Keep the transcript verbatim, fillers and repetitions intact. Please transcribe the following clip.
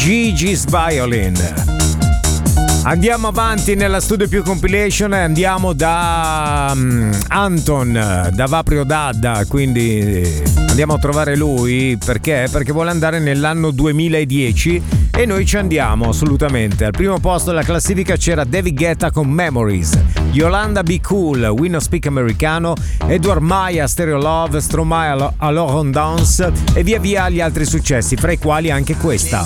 Gigi's Violin. Andiamo avanti nella Studio Più Compilation e andiamo da um, Anton, da Vaprio Dadda, quindi andiamo a trovare lui. Perché? Perché vuole andare nell'anno duemiladieci e noi ci andiamo assolutamente. Al primo posto della classifica c'era David Guetta con Memories, Yolanda Be Cool, We No Speak Americano, Edward Maya, Stereo Love, Stromae, Alors on Dance e via via gli altri successi, fra i quali anche questa.